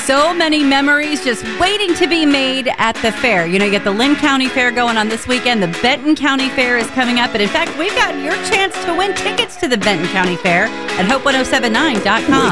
So many memories just waiting to be made at the fair. You know, you get the Lynn County Fair going on this weekend. The Benton County Fair is coming up. And in fact, we've got your chance to win tickets to the Benton County Fair at hope1079.com.